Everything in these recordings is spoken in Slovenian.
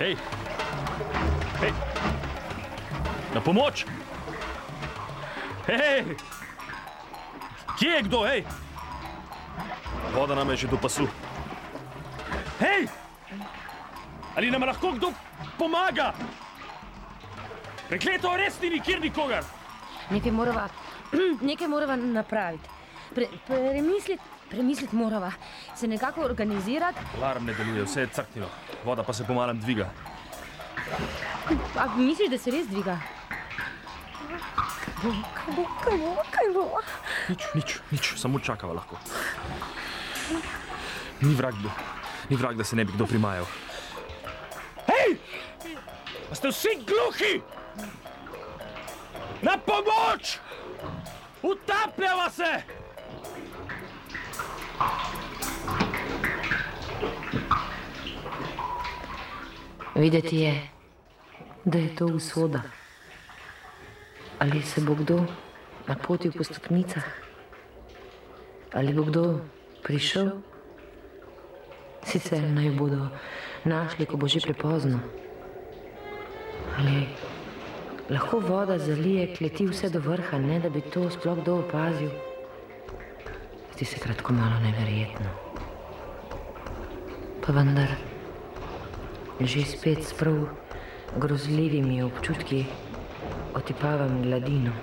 Hej! Hej! Na pomoč! Hej! Kje je kdo, hej? Voda nam je že do pasu. Hej! Ali nam lahko kdo pomaga? Prekleto, res ni nikjer nikogar! Nekaj morava napraviti. Premisliti morava. Se nekako organizirati. Alarm ne deluje, vse je crknilo. Voda pa se pomalem dviga. A misliš, da se res dviga? Kaj bo? Nič, samo čakava lahko. Ni vrag, da se ne bi kdo primajal. Hej! A ste vsi gluhi? Na pomoč! Utapljava se! Videti je, da je to usoda. Ali se bo kdo napotil po stopnicah? Ali bo kdo prišel? Sicer naj bodo našli, ko bo že prepozno. Ali lahko voda zalije kleti vse do vrha, ne da bi to sploh kdo opazil? Zdi se kratko malo neverjetno. Pa vendar, že spet s prav grozljivimi občutki otipavam gladino.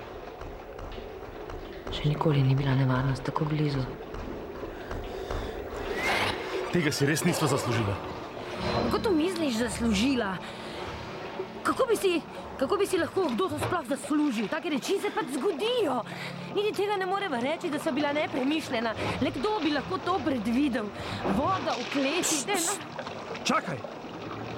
Še nikoli ni bila nevarnost tako blizu. Tega si res nisva zaslužila. Kako to misliš zaslužila? Kako bi si lahko kdo to sploh zaslužil? Take reči se pač zgodijo. Niti tega ne moreva reči, da so bila nepremišljena. Le kdo bi lahko to predvidel? Voda v kleti. Čakaj!